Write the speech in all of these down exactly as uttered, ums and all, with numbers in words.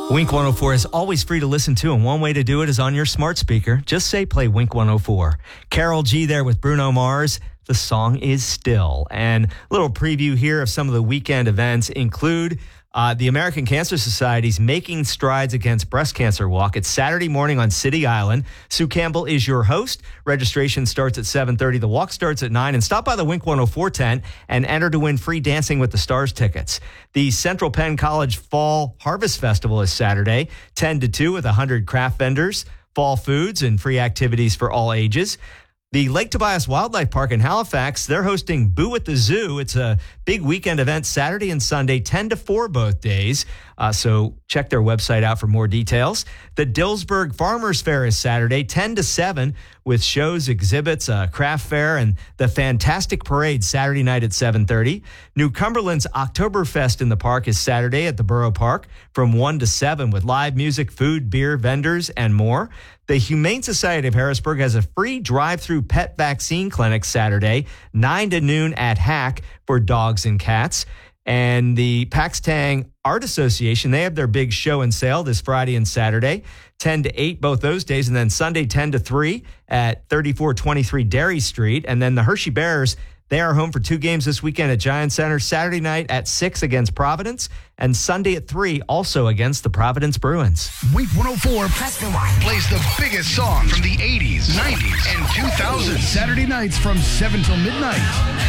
Wink one oh four is always free to listen to, and one way to do it is on your smart speaker. Just say play Wink one oh four. Carol G there with Bruno Mars. The song is Still. And a little preview here of some of the weekend events include uh, the American Cancer Society's Making Strides Against Breast Cancer Walk. It's Saturday morning on City Island. Sue Campbell is your host. Registration starts at seven thirty. The walk starts at nine. And stop by the Wink one oh four tent and enter to win free Dancing with the Stars tickets. The Central Penn College Fall Harvest Festival is Saturday, ten to two, with one hundred craft vendors, fall foods, and free activities for all ages. The Lake Tobias Wildlife Park in Halifax, they're hosting Boo at the Zoo. It's a big weekend event, Saturday and Sunday, ten to four both days. Uh, so check their website out for more details. The Dillsburg Farmers Fair is Saturday, ten to seven, with shows, exhibits, a craft fair, and the Fantastic Parade Saturday night at seven thirty. New Cumberland's Oktoberfest in the park is Saturday at the Borough Park from one to seven with live music, food, beer, vendors, and more. The Humane Society of Harrisburg has a free drive-through pet vaccine clinic Saturday, nine to noon at Hack for dogs and cats. And the Paxtang Art Association, they have their big show and sale this Friday and Saturday, ten to eight, both those days. And then Sunday, ten to three at thirty-four twenty-three Derry Street. And then the Hershey Bears, they are home for two games this weekend at Giant Center. Saturday night at six against Providence, and Sunday at three also against the Providence Bruins. Wink one oh four plays the biggest songs from the eighties, nineties, and two thousands. Saturday nights from seven till midnight.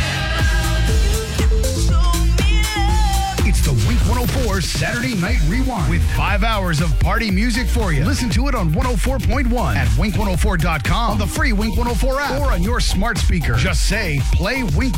It's the Wink one oh four Saturday Night Rewind with five hours of party music for you. Listen to it on one oh four point one at wink one oh four dot com, on the free Wink one oh four app, or on your smart speaker. Just say, play Wink